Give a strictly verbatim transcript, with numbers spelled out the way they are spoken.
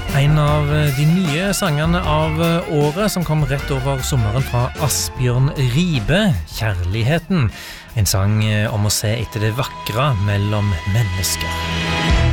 En av de nye sangene av året som kom rett over sommeren fra Asbjørn Ribe, Kjærligheten. En sang om å se etter det vakre mellom mennesker.